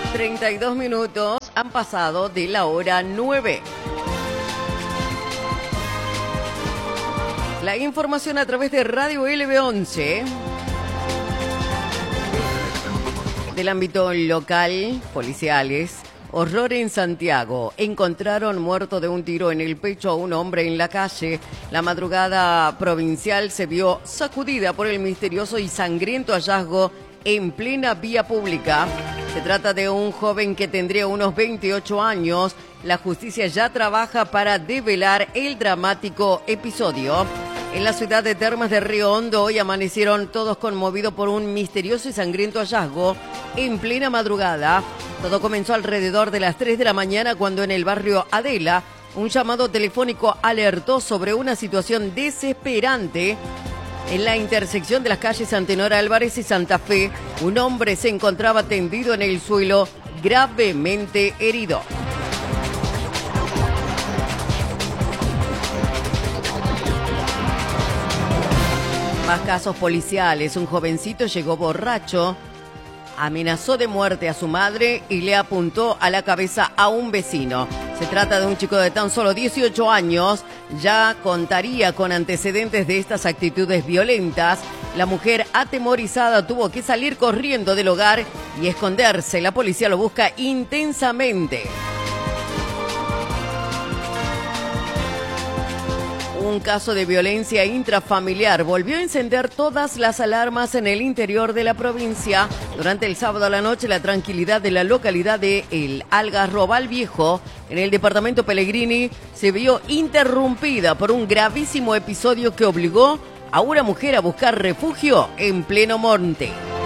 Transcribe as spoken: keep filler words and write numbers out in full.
treinta y dos minutos han pasado de la hora nueve. La información a través de Radio L B once. Del ámbito local, policiales. Horror en Santiago. Encontraron muerto de un tiro en el pecho a un hombre en la calle. La madrugada provincial se vio sacudida por el misterioso y sangriento hallazgo en plena vía pública. Se trata de un joven que tendría unos veintiocho años. La justicia ya trabaja para develar el dramático episodio. En la ciudad de Termas de Río Hondo hoy amanecieron todos conmovidos por un misterioso y sangriento hallazgo en plena madrugada. Todo comenzó alrededor de las tres de la mañana cuando en el barrio Adela un llamado telefónico alertó sobre una situación desesperante. En la intersección de las calles Antenor Álvarez y Santa Fe, un hombre se encontraba tendido en el suelo, gravemente herido. Más casos policiales. Un jovencito llegó borracho, amenazó de muerte a su madre y le apuntó a la cabeza a un vecino. Se trata de un chico de tan solo dieciocho años, ya contaría con antecedentes de estas actitudes violentas. La mujer atemorizada tuvo que salir corriendo del hogar y esconderse. La policía lo busca intensamente. Un caso de violencia intrafamiliar volvió a encender todas las alarmas en el interior de la provincia. Durante el sábado a la noche, la tranquilidad de la localidad de El Algarrobal Viejo, en el departamento Pellegrini, se vio interrumpida por un gravísimo episodio que obligó a una mujer a buscar refugio en pleno monte.